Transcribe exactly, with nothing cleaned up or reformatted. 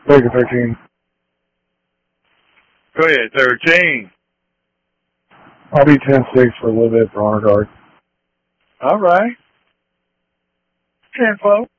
Take a thirteen. Go ahead, thirteen. I'll be ten six for a little bit for honor guard. All right. ten four.